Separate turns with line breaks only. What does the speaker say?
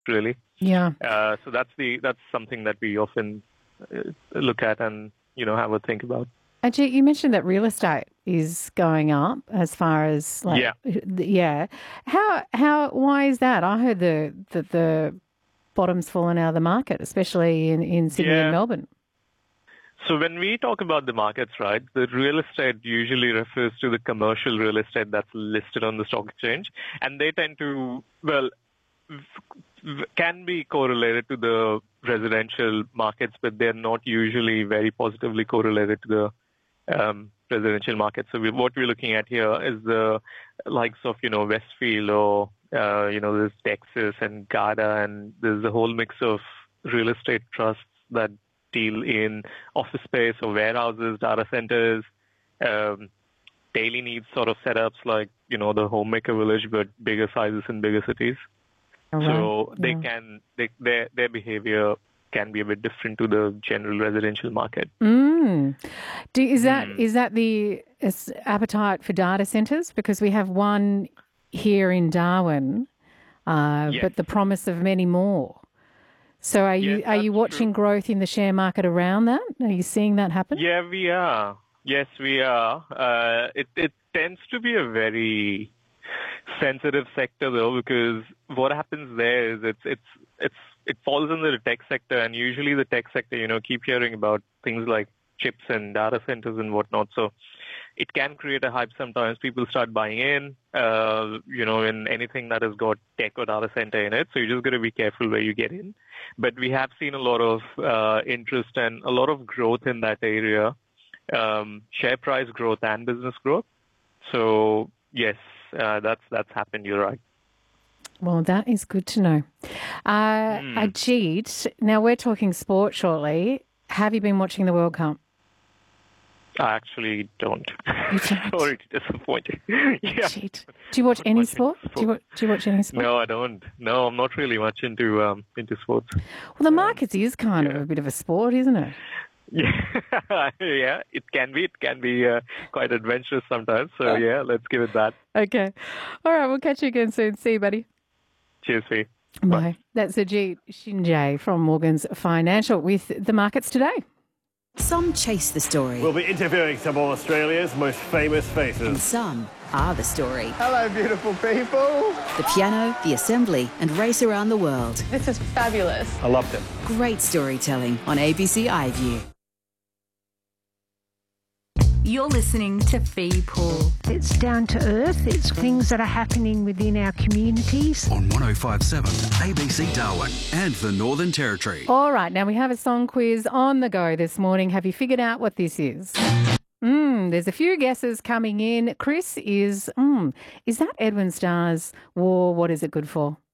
really.
Yeah.
So that's something that we often look at and have a think about.
Ajit, you mentioned that real estate is going up as far as
Yeah.
yeah. Why is that? I heard the bottom's fallen out of the market, especially in Sydney and
Yeah.
Melbourne.
So when we talk about the markets, right, the real estate usually refers to the commercial real estate that's listed on the stock exchange, and they tend to, can be correlated to the residential markets, but they're not usually very positively correlated to the residential market. So what we're looking at here is the likes of, Westfield or, there's Texas and Garda, and there's a whole mix of real estate trusts that deal in office space or warehouses, data centers, daily needs sort of setups like, the homemaker village, but bigger sizes in bigger cities.
Right.
So
Yeah.
their behavior can be a bit different to the general residential market.
Is that the appetite for data centres? Because we have one here in Darwin,
Yes.
but the promise of many more. So are you
Yes,
watching
true.
growth in the share market around that? Are you seeing that happen?
Yeah, we are. Yes, we are. It tends to be a very sensitive sector though, because what happens there is it falls under the tech sector, and usually the tech sector, keep hearing about things like chips and data centers and whatnot. So it can create a hype sometimes. People start buying in, in anything that has got tech or data center in it. So you just got to be careful where you get in. But we have seen a lot of interest and a lot of growth in that area, share price growth and business growth. So yes, that's happened. You're right.
Well, that is good to know. Ajit, now we're talking sport shortly. Have you been watching the World Cup?
I actually don't.
You don't?
Sorry to disappoint you. Yeah.
Ajit. Do you watch any sport? Do you watch any sport?
No, I don't. No, I'm not really much into sports.
Well, the markets is kind of a bit of a sport, isn't it?
Yeah, yeah, it can be. It can be quite adventurous sometimes. So yeah, let's give it that.
Okay. All right, we'll catch you again soon. See you, buddy.
Cheers, Fee.
Bye. That's Ajit Shinjay from Morgans Financial with the markets today.
Some chase the story.
We'll be interviewing some of Australia's most famous faces.
And some are the story.
Hello, beautiful people.
The piano, the assembly, and race around the world.
This is fabulous.
I loved it.
Great storytelling on ABC iView.
You're listening to Fee Pool.
It's down to earth. It's things that are happening within our communities.
On 105.7 ABC Darwin and the Northern Territory.
All right, now we have a song quiz on the go this morning. Have you figured out what this is? There's a few guesses coming in. Chris is that Edwin Starr's War, What Is It Good For?